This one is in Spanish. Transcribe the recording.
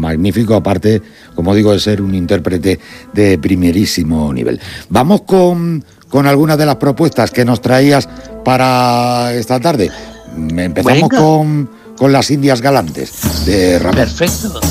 magnífico, aparte, como digo, de ser un intérprete de primerísimo nivel. Vamos con algunas de las propuestas que nos traías para esta tarde. Empezamos con las Indias Galantes de Ramón. Perfecto.